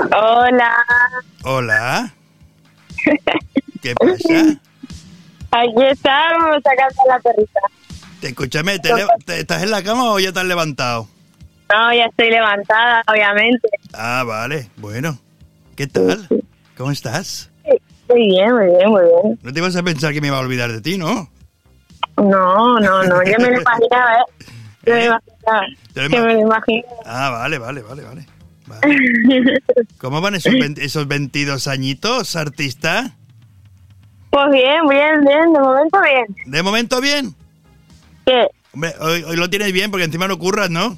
Hola. Hola. ¿Qué pasa? Aquí estamos sacando a la perrita. Escúchame, ¿estás en la cama o ya te has levantado? No, ya estoy levantada, obviamente. Ah, vale. Bueno. ¿Qué tal? ¿Cómo estás? Muy bien, muy bien, muy bien. No te ibas a pensar que me iba a olvidar de ti, ¿no? No. Yo me lo imaginaba, ¿eh? Yo me imaginaba. Que me lo imaginaba. Ah, vale. ¿Cómo van esos 22 añitos, artista? Pues bien, de momento bien. ¿De momento bien? ¿Qué? Hombre, hoy lo tienes bien porque encima no curras, ¿no?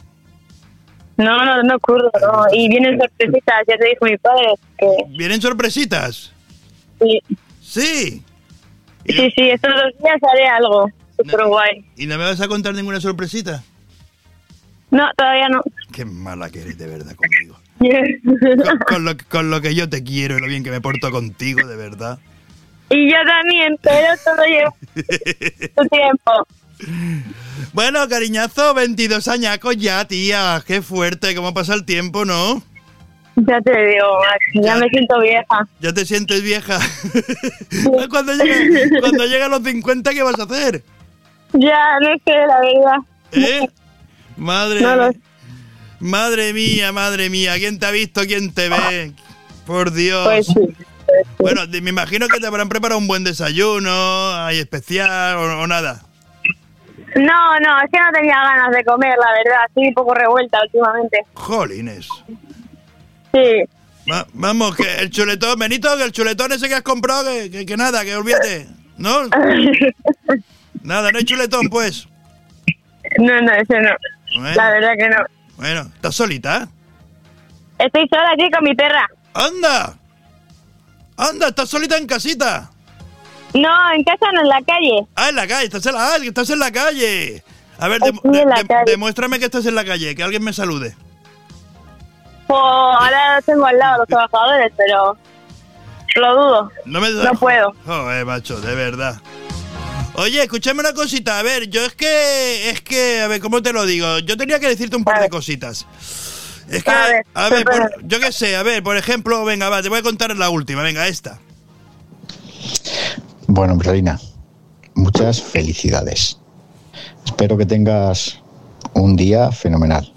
No ocurre, no. Y vienen sorpresitas, ya te dijo mi padre. Que... ¿Vienen sorpresitas? Sí. ¿Sí? Sí, estos 2 días haré algo súper guay. ¿Y no me vas a contar ninguna sorpresita? No, todavía no. Qué mala que eres de verdad conmigo. con lo que yo te quiero y lo bien que me porto contigo, de verdad. Y yo también, pero todo lleva su tiempo. Bueno, cariñazo, 22 añacos ya, tía. Qué fuerte, cómo pasa el tiempo, ¿no? Ya te digo, Max, ya me siento vieja. ¿Ya te sientes vieja? Cuando llegue a los 50, ¿qué vas a hacer? Ya, no sé, la verdad. ¿Eh? Madre, no lo sé. Madre mía, ¿quién te ha visto? ¿Quién te ve? Por Dios. Pues sí. Bueno, me imagino que te habrán preparado un buen desayuno, hay especial o nada. No, es que no tenía ganas de comer, la verdad. Estoy un poco revuelta últimamente. Jolines. Sí. Vamos, que el chuletón, Benito, que el chuletón ese que has comprado, que nada, que olvídate, ¿no? Nada, no hay chuletón, pues. No, ese no. Bueno, la verdad que no. Bueno, ¿estás solita? Estoy sola aquí con mi perra. ¡Anda! ¿Estás solita en casita? No, en casa no, en la calle. Ah, en la calle, estás en la calle. A ver, demuéstrame que estás en la calle, que alguien me salude. Pues ahora los tengo al lado, los trabajadores, pero lo dudo. No puedo. Joder, macho, de verdad. Oye, escúchame una cosita, a ver, yo es que, a ver, ¿cómo te lo digo? Yo tenía que decirte un par de cositas. Es que, a ver, yo qué sé, a ver, por ejemplo, venga, va, te voy a contar la última, venga, esta. Bueno, Bralina, muchas felicidades. Espero que tengas un día fenomenal.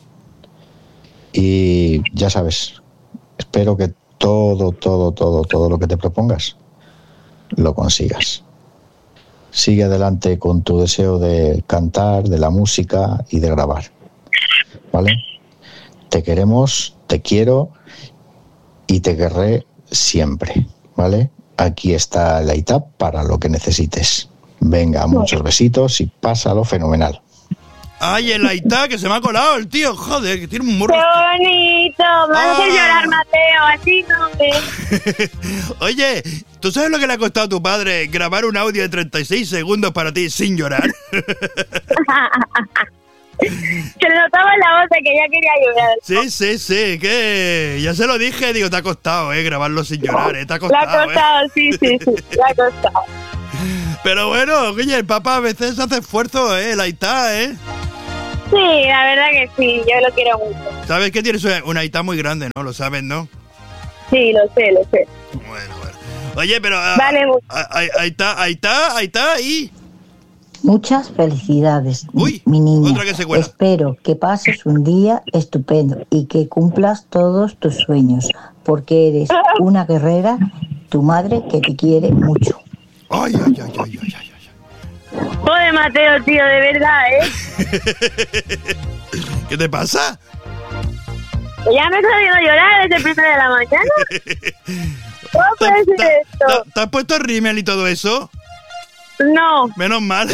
Y ya sabes, espero que todo lo que te propongas lo consigas. Sigue adelante con tu deseo de cantar, de la música y de grabar. ¿Vale? Te queremos, te quiero y te querré siempre. ¿Vale? Aquí está la ITAP para lo que necesites. Venga, muchos besitos y pásalo fenomenal. Ay, el Aitá, que se me ha colado el tío, joder, que tiene un morro. ¡Qué bonito! Me hace llorar, Mateo, así no me... Oye, ¿tú sabes lo que le ha costado a tu padre grabar un audio de 36 segundos para ti sin llorar? Se le notaba en la voz de que ya quería llorar. Sí, que ya se lo dije, digo, te ha costado, grabarlo sin llorar, te ha costado. Le ha costado, sí, le ha costado. Pero bueno, oye, el papá a veces hace esfuerzo, el Aitá, Sí, la verdad que sí, yo lo quiero mucho. ¿Sabes que tienes un Aitá muy grande, no? Lo sabes, ¿no? Sí, lo sé. Bueno. Oye, pero... Vale, Aitá y... Muchas felicidades, mi niña. Otra que se cuela. Espero que pases un día estupendo y que cumplas todos tus sueños, porque eres una guerrera, tu madre que te quiere mucho. Ay. Joder, Mateo, tío, de verdad, ¿Qué te pasa? Ya me estoy viendo llorar desde el 1 de la mañana. ¿Cómo puede ser esto? ¿Te has puesto rímel y todo eso? No. Menos mal.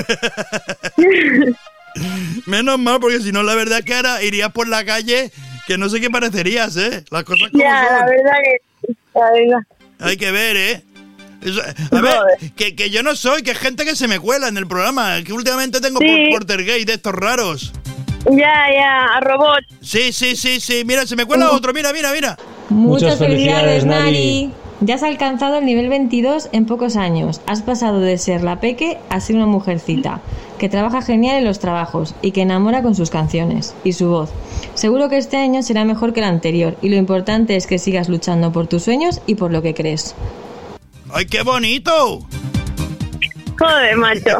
Menos mal, porque si no, la verdad que ahora irías por la calle que no sé qué parecerías, Las cosas como ya, son. la verdad. Hay que ver, A ver, que yo no soy, que es gente que se me cuela en el programa, que últimamente tengo portergate de estos raros. Ya, a robot. Sí, mira, se me cuela otro, mira. Muchas felicidades, Nari. Ya has alcanzado el nivel 22 en pocos años. Has pasado de ser la peque a ser una mujercita, que trabaja genial en los trabajos y que enamora con sus canciones y su voz. Seguro que este año será mejor que el anterior y lo importante es que sigas luchando por tus sueños y por lo que crees. ¡Ay, qué bonito! Joder, macho.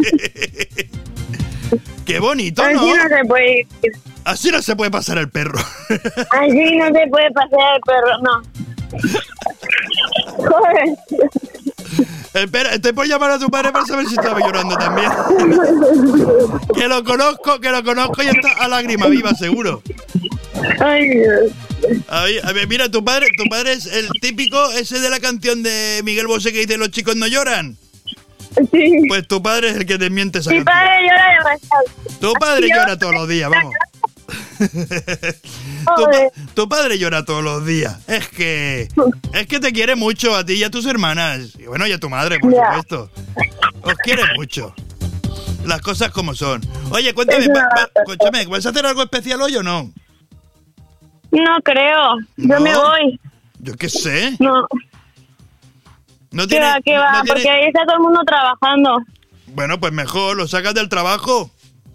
¡Qué bonito, Así ¿no? no se puede ir. Así no se puede pasar el perro. Así no se puede pasar el perro, no. Joder. Espera, estoy por llamar a tu padre para saber si estaba llorando también. Que lo conozco y está a lágrima viva, seguro. Ay, Dios. A ver, mira, tu padre es el típico ese de la canción de Miguel Bosé que dice los chicos no lloran. Sí. Pues tu padre es el que desmiente esa Mi canción. padre llora demasiado. Tu padre llora todos los días, vamos. Tu padre llora todos los días. Es que te quiere mucho a ti y a tus hermanas. Y bueno, y a tu madre, por supuesto. Os quiere mucho. Las cosas como son. Oye, cuéntame, escúchame, ¿vas a hacer algo especial hoy o no? No creo. Yo me voy. Yo qué sé. No. ¿Qué va? Porque ahí está todo el mundo trabajando. Bueno, pues mejor, lo sacas del trabajo.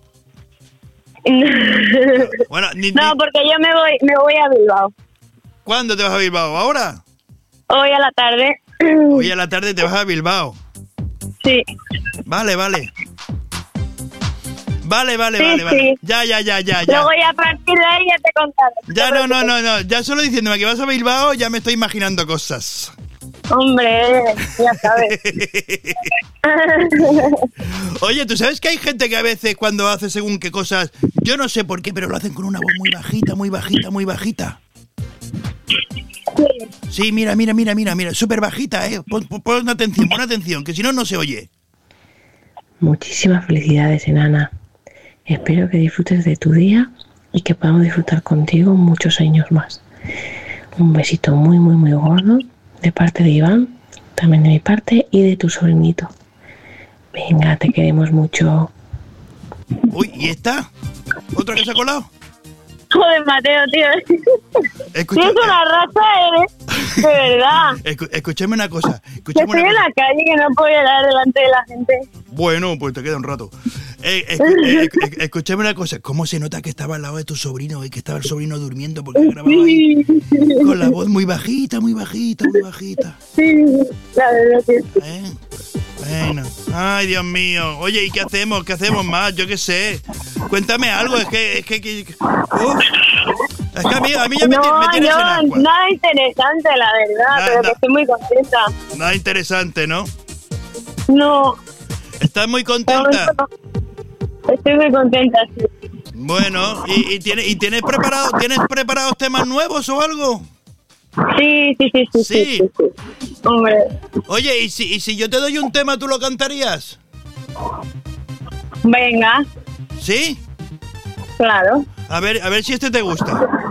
Bueno, no, porque yo me voy a Bilbao. ¿Cuándo te vas a Bilbao? ¿Ahora? Hoy a la tarde. Hoy a la tarde te vas a Bilbao. Sí. Vale. Sí. Ya. Luego ya a partir de ahí ya te contaré. Ya no. Ya solo diciéndome que vas a Bilbao ya me estoy imaginando cosas. Hombre, ya sabes. Oye, ¿tú sabes que hay gente que a veces cuando hace según qué cosas, yo no sé por qué, pero lo hacen con una voz muy bajita? Sí, mira, súper bajita, pon atención, que si no, no se oye. Muchísimas felicidades, enana. Espero que disfrutes de tu día y que podamos disfrutar contigo muchos años más. Un besito muy, muy, muy gordo de parte de Iván, también de mi parte y de tu sobrinito. Venga, te queremos mucho. Uy, ¿y esta? ¿Otra que se ha colado? Joder, Mateo, tío. Tienes una raza, eres. De verdad. Escúchame una cosa. Estoy en la calle que no puedo hablar delante de la gente. Bueno, pues te queda un rato. Escúchame una cosa. ¿Cómo se nota que estaba al lado de tu sobrino y que estaba el sobrino durmiendo porque grababa ahí con la voz muy bajita? Sí, la verdad que sí. Bueno. Ay, Dios mío. Oye, ¿y qué hacemos? ¿Qué hacemos más? Yo qué sé. Cuéntame algo. Es que a mí ya me tienes en agua. Nada interesante, la verdad, pero que estoy muy contenta. Nada interesante, ¿no? No. ¿Estás muy contenta? Estoy muy contenta, sí. Bueno, ¿y tienes preparados temas nuevos o algo? Sí. Hombre. Oye, ¿y si yo te doy un tema, tú lo cantarías? Venga. ¿Sí? Claro. A ver si este te gusta.